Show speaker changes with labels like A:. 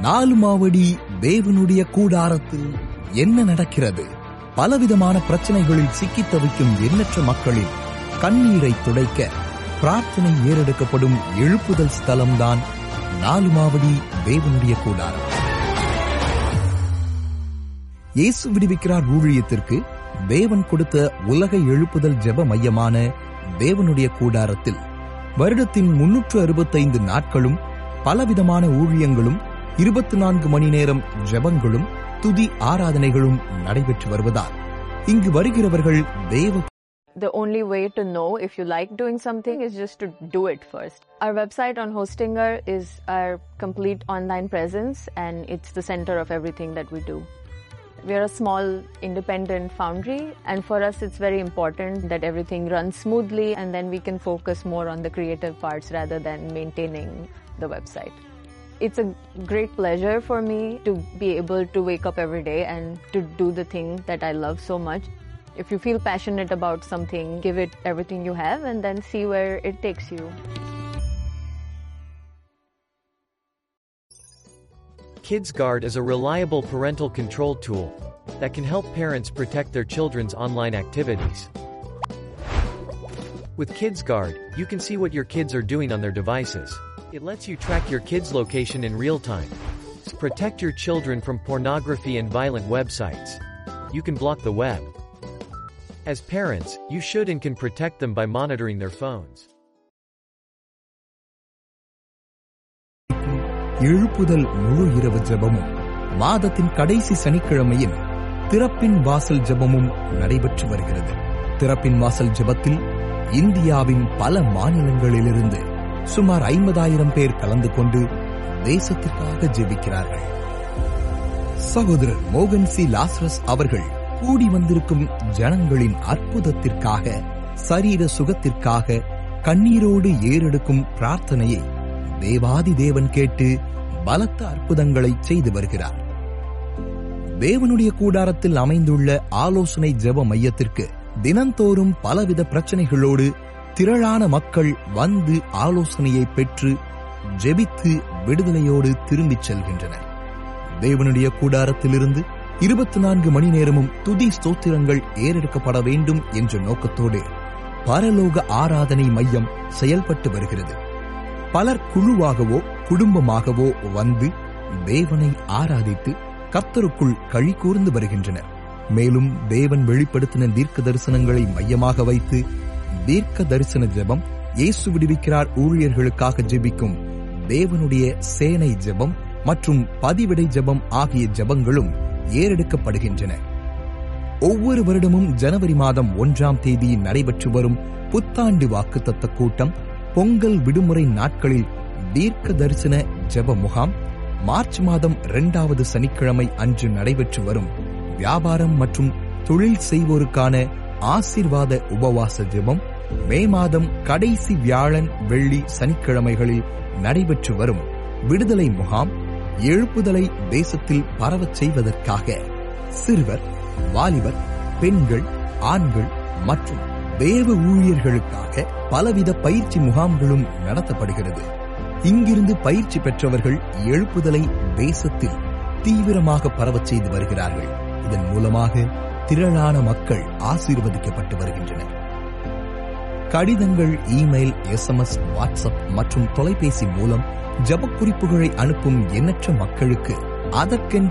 A: நாலுமாவடி தேவனுடைய கூடாரத்தில் என்ன நடக்கிறது? பலவிதமான பிரச்சனைகளில் சிக்கித் தவிக்கும் எண்ணற்ற மக்களின் கண்ணீரை துடைக்க பிரார்த்தனை ஏறெடுக்கப்படும் எழுப்புதல் ஸ்தலம்தான் நாலுமாவடி தேவனுடைய கூடாரம். இயேசு விடுவிக்கிறார் ஊழியத்திற்கு தேவன் கொடுத்த உலக எழுப்புதல் ஜெப மையமான தேவனுடைய கூடாரத்தில் வருடத்தின் 365 நாட்களும் பலவிதமான ஊழியங்களும் 24 மணி நேரம் ஜெபங்களும் துதி ஆராதனைகளும் நடைபெற்று வருவதால் இங்கு வருகிறவர்கள் தேவ
B: The only way to know if you like doing something is just to do it first. Our website on Hostinger is our complete online presence, and it's the center of everything that we do. We are a small independent foundry, and for us it's very important that everything runs smoothly, and then we can focus more on the creative parts rather than maintaining the website. It's a great pleasure for me to be able to wake up every day and to do the thing that I love so much. If you feel passionate about something, give it everything you have and then see where it takes you.
C: KidsGuard is a reliable parental control tool that can help parents protect their children's online activities. With KidsGuard, you can see what your kids are doing on their devices. It lets you track your kids' location in real time. Protect your children from pornography and violent websites. You can block the web. As parents, you should and can protect them by monitoring their phones.
A: எழுப்புதல் முழு இரவு ஜெபமும் மாதத்தின் கடைசி சனிக்கிழமையின் திறப்பின் வாசல் ஜெபமும் நடைபெற்று வருகிறது. திறப்பின் வாசல் ஜெபத்தில் இந்தியாவின் பல மாநிலங்களிலிருந்து சுமார் 50,000 பேர் கலந்து கொண்டு தேசத்திற்காக ஜெபிக்கிறார்கள். சகோதரர் மோகன் சி லாசரஸ் அவர்கள் கூடி வந்திருக்கும் ஜனங்களின் அற்புதத்திற்காக, சரீர சுகத்திற்காக கண்ணீரோடு ஏறெடுக்கும் பிரார்த்தனையை தேவாதி தேவன் கேட்டு பலத்த அற்புதங்களை செய்து வருகிறார். தேவனுடைய கூடாரத்தில் அமைந்துள்ள ஆலோசனை ஜெப மையத்திற்கு தினந்தோறும் பலவித பிரச்சனைகளோடு திரளான மக்கள் வந்து ஆலோசனையை பெற்று ஜெபித்து விடுதலையோடு திரும்பிச் செல்கின்றனர். தேவனுடைய கூடாரத்திலிருந்து 24 மணி நேரமும் துதி ஸ்தோத்திரங்கள் ஏறெடுக்கப்பட வேண்டும் என்ற நோக்கத்தோடு பரலோக ஆராதனை மையம் செயல்பட்டு வருகிறது. பலர் குழுவாகவோ குடும்பமாகவோ வந்து தேவனை ஆராதித்து கர்த்தருக்குள் களி கூர்ந்து வருகின்றனர். மேலும் தேவன் வெளிப்படுத்தின தீர்க்க தரிசனங்களை மையமாக வைத்து தீர்க்க தரிசன ஜெபம், இயேசு விடுவிக்கிறார் ஊழியர்களுக்காக ஜெபிக்கும் தேவனுடைய சேனை ஜெபம் மற்றும் பதிவிடை ஜெபம் ஆகிய ஜெபங்களும் ஏறெடுக்கப்படுகின்றன. ஒவ்வொரு வருடமும் ஜனவரி மாதம் 1ஆம் தேதி நடைபெற்று வரும் புத்தாண்டு வாக்குத்தத்த கூட்டம், பொங்கல் விடுமுறை நாட்களில் தீர்க்க தரிசன ஜெப முகாம், மார்ச் மாதம் 2வது சனிக்கிழமை அன்று நடைபெற்று வரும் வியாபாரம் மற்றும் தொழில் செய்வோருக்கான ஆசீர்வாத உபவாச ஜெபம், மே மாதம் கடைசி வியாழன் வெள்ளி சனிக்கிழமைகளில் நடைபெற்று வரும் விடுதலை முகாம், எழுப்புதலை தேசத்தில் பரவச் செய்வதற்காக சிறுவர், வாலிபர், பெண்கள், ஆண்கள் மற்றும் தேவ ஊழியர்களுக்காக பலவித பயிற்சி முகாம்களும் நடத்தப்படுகிறது. இங்கிருந்து பயிற்சி பெற்றவர்கள் எழுப்புதலை தேசத்தில் தீவிரமாக பரவச் செய்து வருகிறார்கள். இதன் மூலமாக திரளான மக்கள் ஆசீர்வதிக்கப்பட்டு வருகின்றனர். கடிதங்கள், இமெயில், SMS, வாட்ஸ்அப் மற்றும் தொலைபேசி மூலம் ஜெப குறிப்புகளை அனுப்பும் எண்ணற்ற மக்களுக்கு அதற்கென்று